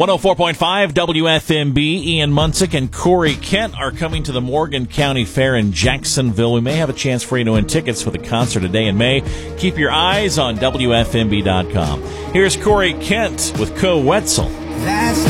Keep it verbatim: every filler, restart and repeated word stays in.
one oh four point five W F M B. Ian Munsick and Corey Kent are coming to the Morgan County Fair in Jacksonville. We may have a chance for you to win tickets for the concert today in May. Keep your eyes on W F M B dot com. Here's Corey Kent with Co Wetzel. That's